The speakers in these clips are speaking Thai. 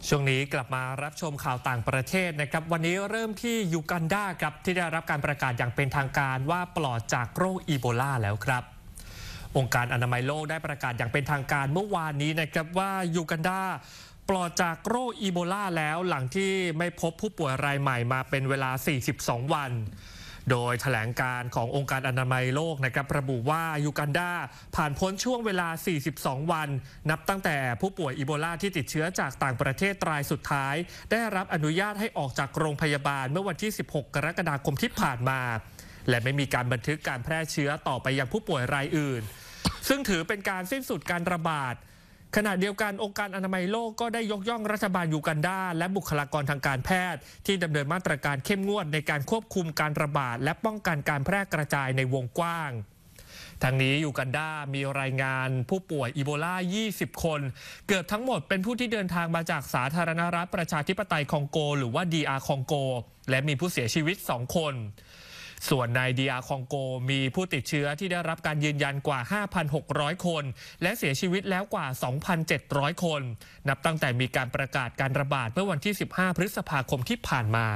ช่วงนี้กลับมารับชมข่าวต่างประเทศนะครับวันนี้เริ่มที่ยูกันดาครับที่ได้รับการประกาศอย่างเป็นทางการว่าปลอดจากโรคอีโบลาแล้วครับองค์การอนามัยโลกได้ประกาศอย่างเป็นทางการเมื่อวานนี้นะครับว่ายูกันดาปลอดจากโรคอีโบลาแล้วหลังที่ไม่พบผู้ป่วยรายใหม่มาเป็นเวลา42วันโดยแถลงการขององค์การอนามัยโลกนะครับระบุว่ายูกันดาผ่านพ้นช่วงเวลา42วันนับตั้งแต่ผู้ป่วยอีโบลาที่ติดเชื้อจากต่างประเทศรายสุดท้ายได้รับอนุญาตให้ออกจากโรงพยาบาลเมื่อวันที่16กรกฎาคมที่ผ่านมาและไม่มีการบันทึกการแพร่เชื้อต่อไปยังผู้ป่วยรายอื่นซึ่งถือเป็นการสิ้นสุดการระบาดขณะเดียวกันองค์การอนามัยโลกก็ได้ยกย่องรัฐบาลยูกันดาและบุคลากรทางการแพทย์ที่ดำเนินมาตรการเข้มงวดในการควบคุมการระบาดและป้องกันการแพร่กระจายในวงกว้างทางนี้ยูกันดามีรายงานผู้ป่วยอีโบลา20คนเกือบทั้งหมดเป็นผู้ที่เดินทางมาจากสาธารณรัฐประชาธิปไตยคองโกหรือว่า DR คองโกและมีผู้เสียชีวิต2คนส่วนใน DR คองโกมีผู้ติดเชื้อที่ได้รับการยืนยันกว่า 5,600 คนและเสียชีวิตแล้วกว่า 2,700 คนนับตั้งแต่มีการประกาศการระบาดเมื่อวันที่15พฤษภาคมที่ผ่านมา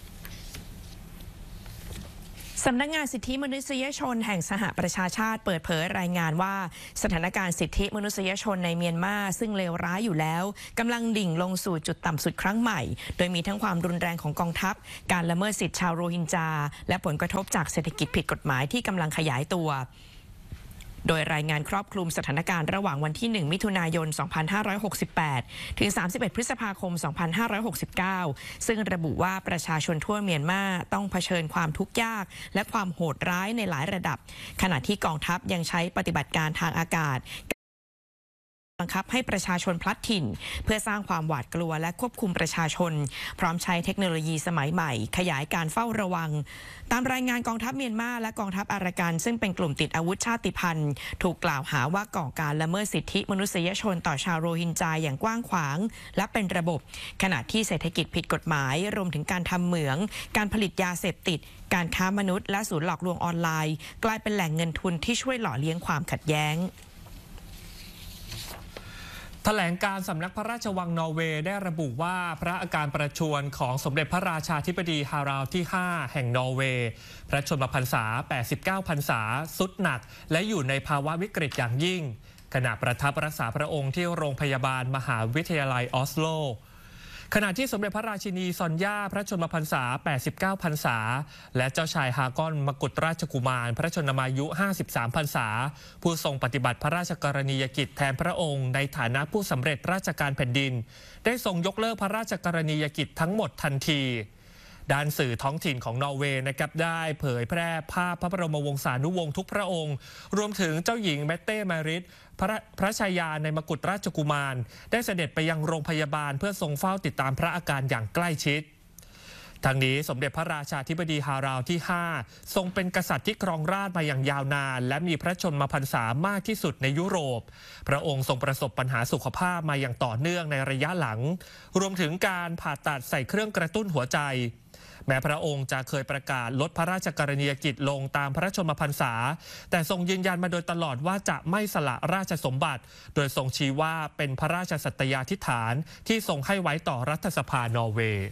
สำนักงานสิทธิมนุษยชนแห่งสหประชาชาติเปิดเผยรายงานว่าสถานการณ์สิทธิมนุษยชนในเมียนมาซึ่งเลวร้ายอยู่แล้วกำลังดิ่งลงสู่จุดต่ำสุดครั้งใหม่โดยมีทั้งความรุนแรงของกองทัพการละเมิดสิทธิชาวโรฮิงญาและผลกระทบจากเศรษฐกิจผิดกฎหมายที่กำลังขยายตัวโดยรายงานครอบคลุมสถานการณ์ระหว่างวันที่1มิถุนายน2568ถึง31พฤษภาคม2569ซึ่งระบุว่าประชาชนทั่วเมียนมาต้องเผชิญความทุกข์ยากและความโหดร้ายในหลายระดับขณะที่กองทัพยังใช้ปฏิบัติการทางอากาศบังคับให้ประชาชนพลัดถิ่นเพื่อสร้างความหวาดกลัวและควบคุมประชาชนพร้อมใช้เทคโนโลยีสมัยใหม่ขยายการเฝ้าระวังตามรายงานกองทัพเมียนมาและกองทัพอารากันซึ่งเป็นกลุ่มติดอาวุธชาติพันธุ์ถูกกล่าวหาว่าก่อการละเมิดสิทธิมนุษยชนต่อชาวโรฮิงญาอย่างกว้างขวางและเป็นระบบขณะที่เศรษฐกิจผิดกฎหมายรวมถึงการทำเหมืองการผลิตยาเสพติดการค้ามนุษย์และศูนย์หลอกลวงออนไลน์กลายเป็นแหล่งเงินทุนที่ช่วยหล่อเลี้ยงความขัดแย้งแถลงการสำนักพระราชวังนอร์เวย์ได้ระบุว่าพระอาการประชวรของสมเด็จพระราชาธิบดีฮาราวที่ 5 แห่งนอร์เวย์พระชนมพรรษา89พรรษาสุดหนักและอยู่ในภาวะวิกฤตอย่างยิ่งขณะประทับรักษาพระองค์ที่โรงพยาบาลมหาวิทยาลัยออสโลขณะที่สมเด็จพระราชินีซอนย่าพระชนมพรรษา89พรรษาและเจ้าชายฮากอนมกุฎราชกุมารพระชนมายุ53พรรษาผู้ทรงปฏิบัติพระราชกรณียกิจแทนพระองค์ในฐานะผู้สำเร็จราชการแผ่นดินได้ทรงยกเลิกพระราชกรณียกิจทั้งหมดทันทีด้านสื่อท้องถิ่นของนอร์เวย์นะครับได้เผยแพร่ภาพพระบรมวงศานุวงศ์ทุกพระองค์รวมถึงเจ้าหญิงเมตเต้มาริสพระชายาในมกุฎราชกุมารได้เสด็จไปยังโรงพยาบาลเพื่อทรงเฝ้าติดตามพระอาการอย่างใกล้ชิดทางนี้สมเด็จพระราชาธิบดีฮาราวที่ 5ทรงเป็นกษัตริย์ที่ครองราชย์มาอย่างยาวนานและมีพระชนมพรรษามากที่สุดในยุโรปพระองค์ทรงประสบปัญหาสุขภาพมาอย่างต่อเนื่องในระยะหลังรวมถึงการผ่าตัดใส่เครื่องกระตุ้นหัวใจแม้พระองค์จะเคยประกาศลดพระราชกรณียกิจลงตามพระชนมพรรษาแต่ทรงยืนยันมาโดยตลอดว่าจะไม่สละราชสมบัติโดยทรงชี้ว่าเป็นพระราชสัตยาธิษฐานที่ทรงให้ไว้ต่อรัฐสภานอร์เวย์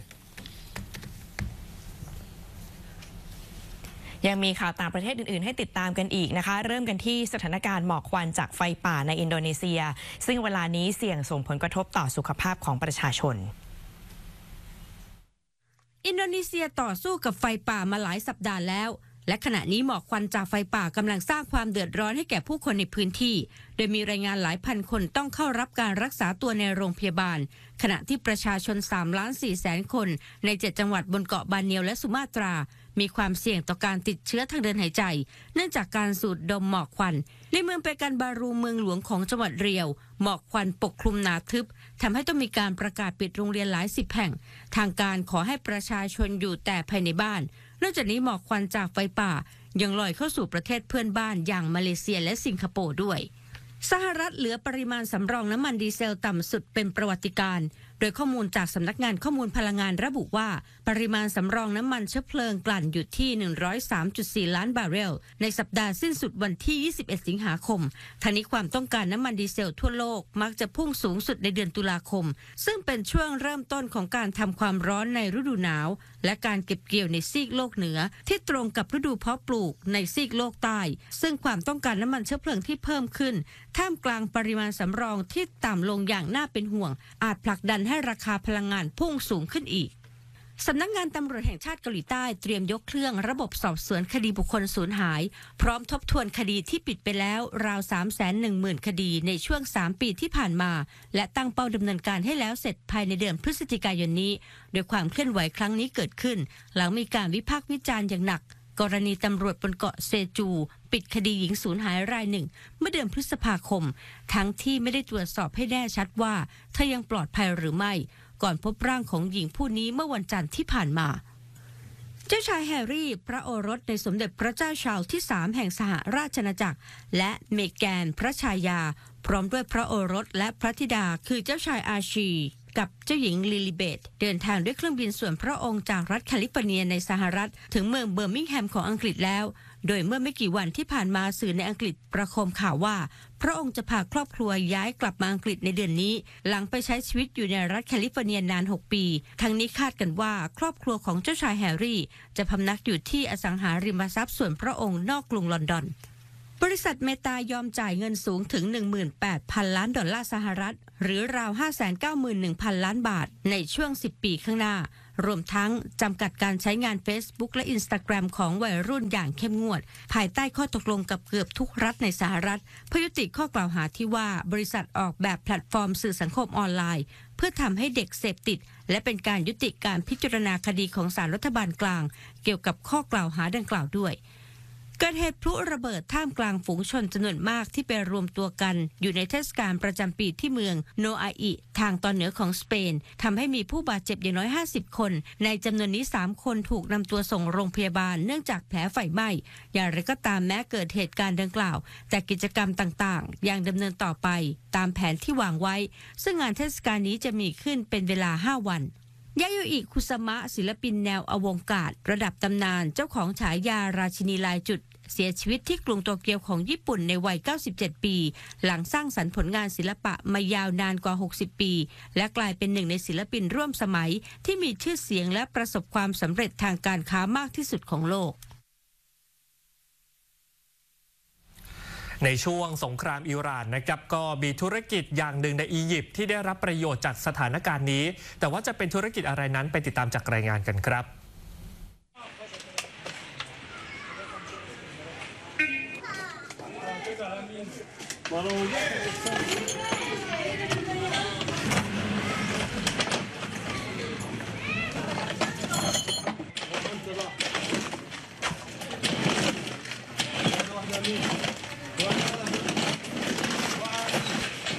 ยังมีข่าวต่างประเทศอื่นๆให้ติดตามกันอีกนะคะเริ่มกันที่สถานการณ์หมอกควันจากไฟป่าในอินโดนีเซียซึ่งเวลานี้เสี่ยงส่งผลกระทบต่อสุขภาพของประชาชนอินโดนีเซียต่อสู้กับไฟป่ามาหลายสัปดาห์แล้วและขณะนี้หมอกควันจากไฟป่ากำลังสร้างความเดือดร้อนให้แก่ผู้คนในพื้นที่โดยมีรายงานหลายพันคนต้องเข้ารับการรักษาตัวในโรงพยาบาลขณะที่ประชาชน 3,400,000 คนใน7จังหวัดบนเกาะบาเนียวและสุมาตรามีความเสี่ยงต่อการติดเชื้อทางเดินหายใจเนื่องจากการสูดดมหมอกควันในเมืองเปกันบารูเมืองหลวงของจังหวัดเรียวหมอกควันปกคลุมหนาทึบทำให้ต้องมีการประกาศปิดโรงเรียนหลาย10แห่งทางการขอให้ประชาชนอยู่แต่ภายในบ้านนอกจากนี้หมอกควันจากไฟป่ายังลอยเข้าสู่ประเทศเพื่อนบ้านอย่างมาเลเซียและสิงคโปร์ด้วยสหรัฐเหลือปริมาณสำรองน้ำมันดีเซลต่ำสุดเป็นประวัติการณ์โดยข้อมูลจากสำนักงานข้อมูลพลังงานระบุว่าปริมาณสำรองน้ำมันเชื้อเพลิงกลั่นอยู่ที่ 103.4 ล้านบาร์เรลในสัปดาห์สิ้นสุดวันที่ 21 สิงหาคมทั้งนี้ความต้องการน้ำมันดีเซลทั่วโลกมักจะพุ่งสูงสุดในเดือนตุลาคมซึ่งเป็นช่วงเริ่มต้นของการทำความร้อนในฤดูหนาวและการเก็บเกี่ยวในซีกโลกเหนือที่ตรงกับฤดูเพาะปลูกในซีกโลกใต้ซึ่งความต้องการน้ำมันเชื้อเพลิงที่เพิ่มขึ้นท่ามกลางปริมาณสำรองที่ต่ำลงอย่างน่าเป็นห่วงอาจผลักดันให้ราคาพลังงานพุ่งสูงขึ้นอีกสำนักงานตำรวจแห่งชาติเกาหลีใต้เตรียมยกเครื่องระบบสอบสวนคดีบุคคลสูญหายพร้อมทบทวนคดีที่ปิดไปแล้วราว 310,000 คดีในช่วง 3 ปีที่ผ่านมาและตั้งเป้าดำเนินการให้แล้วเสร็จภายในเดือนพฤศจิกายนนี้โดยความเคลื่อนไหวครั้งนี้เกิดขึ้นหลังมีการวิพากษ์วิจารณ์อย่างหนักกรณีตำรวจบนเกาะเซจูปิดคดีหญิงสูญหายรายหนึ่งเมื่อเดือนพฤษภาคมทั้งที่ไม่ได้ตรวจสอบให้แน่ชัดว่าเธอยังปลอดภัยหรือไม่ก่อนพบร่างของหญิงผู้นี้เมื่อวันจันทร์ที่ผ่านมาเจ้าชายแฮร์รี่พระโอรสในสมเด็จพระเจ้าชาร์ลส์ที่ 3 แห่งสหราชอาณาจักรและเมแกนพระชายาพร้อมด้วยพระโอรสและพระธิดาคือเจ้าชายอาชีกับเจ้าหญิงลิลิเบธเดินทางด้วยเครื่องบินส่วนพระองค์จากรัฐแคลิฟอร์เนียในสหรัฐถึงเมืองเบอร์มิงแฮมของอังกฤษแล้วโดยเมื่อไม่กี่วันที่ผ่านมาสื่อในอังกฤษประโคมข่าวว่าพระองค์จะพาครอบครัวย้ายกลับมาอังกฤษในเดือนนี้หลังไปใช้ชีวิตอยู่ในรัฐแคลิฟอร์เนียนาน 6 ปีทั้งนี้คาดกันว่าครอบครัวของเจ้าชายแฮร์รี่จะพำนักอยู่ที่อสังหาริมทรัพย์ส่วนพระองค์นอกกรุงลอนดอนบริษัทเมตายอมจ่ายเงินสูงถึง 18,000 ล้านดอลลาร์สหรัฐหรือราว 591,000 ล้านบาทในช่วง 10 ปีข้างหน้ารวมทั้งจำกัดการใช้งาน Facebook และ Instagram ของวัยรุ่นอย่างเข้มงวดภายใต้ข้อตกลงกับเกือบทุกรัฐในสหรัฐเพื่อยุติข้อกล่าวหาที่ว่าบริษัทออกแบบแพลตฟอร์มสื่อสังคมออนไลน์เพื่อทำให้เด็กเสพติดและเป็นการยุติการพิจารณาคดีของศาลรัฐบาลกลางเกี่ยวกับข้อกล่าวหาดังกล่าวด้วยเกิดเหตุพลุระเบิดท่ามกลางฝูงชนจำนวนมากที่ไปรวมตัวกันอยู่ในเทศกาลประจำปีที่เมืองโนอาอิทางตอนเหนือของสเปนทำให้มีผู้บาดเจ็บอย่างน้อย50 คนในจำนวนนี้3 คนถูกนำตัวส่งโรงพยาบาลเนื่องจากแผลไฟไหม้อย่างไรก็ตามแม้เกิดเหตุการณ์ดังกล่าวแต่กิจกรรมต่างๆยังดำเนินต่อไปตามแผนที่วางไว้ซึ่งงานเทศกาลนี้จะมีขึ้นเป็นเวลา5 วันยาโยอิคุซามะศิลปินแนวอวกาศระดับตำนานเจ้าของฉายาราชินีลายจุดเสียชีวิตที่กรุงโตเกียวของญี่ปุ่นในวัย 97 ปีหลังสร้างสรรค์ผลงานศิลปะมายาวนานกว่า 60 ปีและกลายเป็นหนึ่งในศิลปินร่วมสมัยที่มีชื่อเสียงและประสบความสำเร็จทางการค้ามากที่สุดของโลกในช่วงสงครามอิหร่านนะครับก็มีธุรกิจอย่างหนึ่งในอียิปต์ที่ได้รับประโยชน์จากสถานการณ์นี้แต่ว่าจะเป็นธุรกิจอะไรนั้นไปติดตามจากรายงานกันครับ